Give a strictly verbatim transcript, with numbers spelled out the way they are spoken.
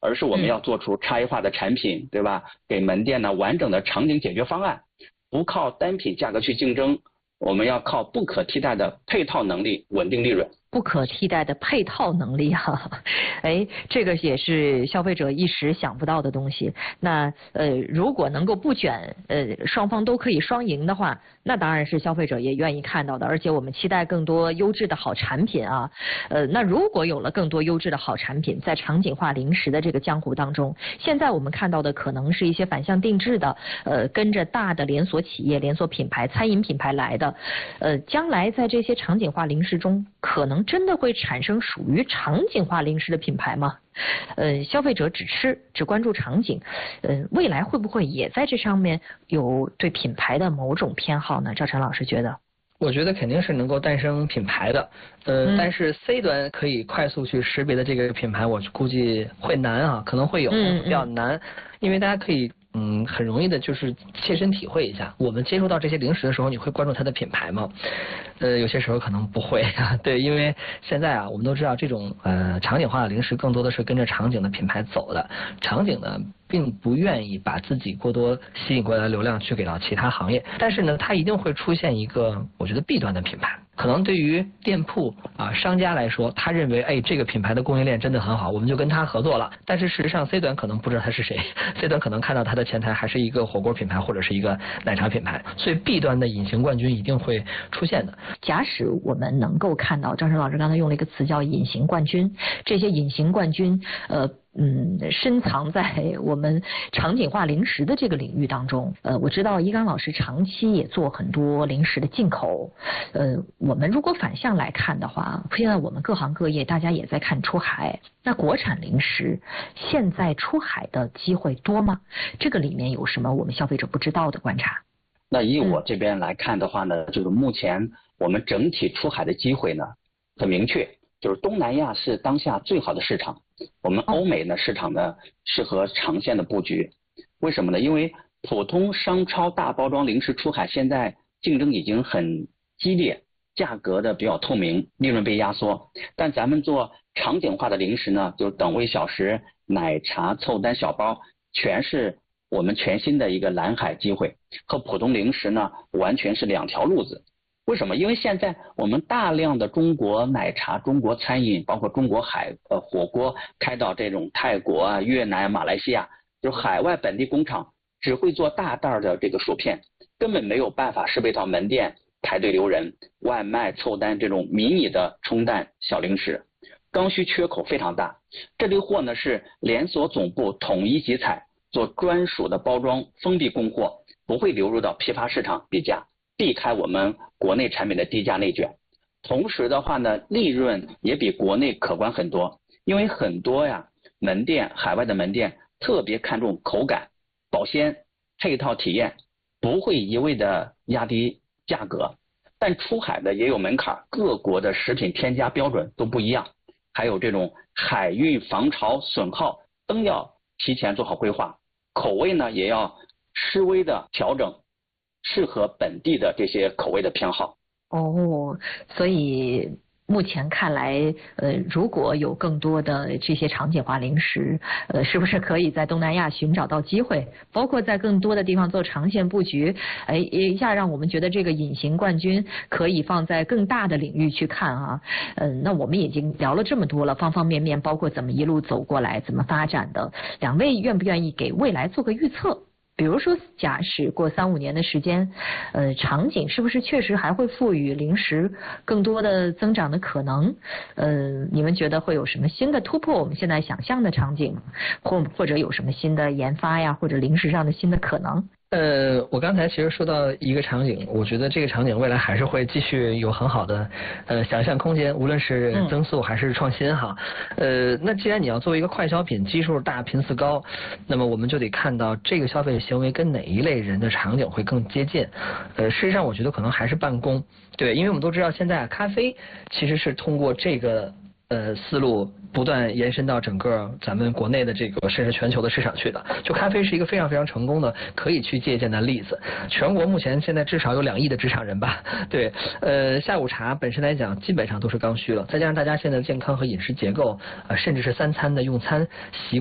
而是我们要做出差异化的产品，对吧？给门店呢完整的场景解决方案，不靠单品价格去竞争，我们要靠不可替代的配套能力稳定利润。 不可替代的配套能力哈、啊，哎，这个也是消费者一时想不到的东西。那呃，如果能够不卷，呃，双方都可以双赢的话，那当然是消费者也愿意看到的。而且我们期待更多优质的好产品啊，呃，那如果有了更多优质的好产品，在场景化零食的这个江湖当中，现在我们看到的可能是一些反向定制的，呃，跟着大的连锁企业、连锁品牌、餐饮品牌来的，呃，将来在这些场景化零食中，可能真的会产生属于场景化零食的品牌吗？呃，消费者只吃只关注场景，呃，未来会不会也在这上面有对品牌的某种偏好呢？赵晨老师觉得？ 我觉得肯定是能够诞生品牌的，呃， 嗯、 但是 C 端可以快速去识别的这个品牌，我估计会难啊，可能会有，嗯、比较难，因为大家可以。嗯，很容易的就是切身体会一下，我们接触到这些零食的时候，你会关注它的品牌吗？呃，有些时候可能不会啊，对，因为现在啊，我们都知道这种呃场景化的零食更多的是跟着场景的品牌走的，场景呢并不愿意把自己过多吸引过来的流量去给到其他行业，但是呢，它一定会出现一个我觉得弊端的品牌。可能对于店铺啊商家来说，他认为哎这个品牌的供应链真的很好，我们就跟他合作了。但是事实上 C 端可能不知道他是谁 ，C 端可能看到他的前台还是一个火锅品牌或者是一个奶茶品牌，所以 B 端的隐形冠军一定会出现的。 假使我们能够看到，张晨老师刚才用了一个词叫隐形冠军，这些隐形冠军，呃。嗯，深藏在我们场景化零食的这个领域当中。呃，我知道一刚老师长期也做很多零食的进口。呃，我们如果反向来看的话，现在我们各行各业大家也在看出海。那国产零食现在出海的机会多吗？这个里面有什么我们消费者不知道的观察？ 那以我这边来看的话呢，就是目前我们整体出海的机会呢很明确，就是东南亚是当下最好的市场。我们欧美呢市场呢适合长线的布局，为什么呢？因为普通商超大包装零食出海现在竞争已经很激烈，价格的比较透明，利润被压缩。但咱们做场景化的零食呢，就是等位小食、奶茶、凑单小包，全是我们全新的一个蓝海机会，和普通零食呢完全是两条路子。为什么？因为现在我们大量的中国奶茶、中国餐饮，包括中国海呃火锅开到这种泰国啊、越南、马来西亚，就是海外本地工厂只会做大袋的这个薯片，根本没有办法适配到门店排队留人、外卖凑单这种迷你的冲淡小零食，刚需缺口非常大。这类货呢是连锁总部统一集采，做专属的包装，封闭供货，不会流入到批发市场比价。避开我们国内产品的低价内卷，同时的话呢，利润也比国内可观很多。因为很多呀门店，海外的门店特别看重口感、保鲜、配套体验，不会一味的压低价格。但出海的也有门槛，各国的食品添加标准都不一样，还有这种海运防潮损耗都要提前做好规划，口味呢也要稍微的调整。适合本地的这些口味的偏好。 哦，所以目前看来，呃，如果有更多的这些场景化零食，呃，是不是可以在东南亚寻找到机会？包括在更多的地方做长线布局，哎，一下让我们觉得这个隐形冠军可以放在更大的领域去看啊。嗯、呃，那我们已经聊了这么多了，方方面面，包括怎么一路走过来，怎么发展的，两位愿不愿意给未来做个预测？比如说，假使过三五年的时间，呃，场景是不是确实还会赋予零食更多的增长的可能？呃，你们觉得会有什么新的突破我们现在想象的场景，或或者有什么新的研发呀，或者零食上的新的可能？ 呃，我刚才其实说到一个场景，我觉得这个场景未来还是会继续有很好的呃想象空间，无论是增速还是创新哈。呃，那既然你要作为一个快消品，基数大、频次高，那么我们就得看到这个消费行为跟哪一类人的场景会更接近。呃，事实上我觉得可能还是办公，对，因为我们都知道现在咖啡其实是通过这个。呃，思路不断延伸到整个咱们国内的这个甚至全球的市场去的。就咖啡是一个非常非常成功的可以去借鉴的例子。全国目前现在至少有两亿的职场人吧。对，呃，下午茶本身来讲基本上都是刚需了，再加上大家现在的健康和饮食结构，呃，甚至是三餐的用餐习惯。